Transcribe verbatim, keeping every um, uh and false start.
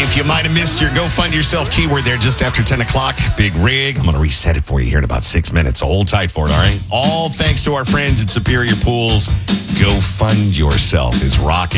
If you might have missed your Go Fund Yourself keyword there just after ten o'clock, big rig. I'm going to reset it for you here in about six minutes. So hold tight for it, all right? All thanks to our friends at Superior Pools. Go Fund Yourself is rocking.